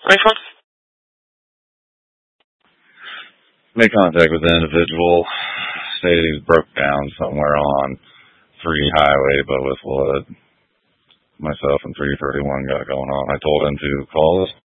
Which one? Made contact with the individual. Stated he broke down somewhere on 3 highway, but with what myself and 331 got going on, I told him to call us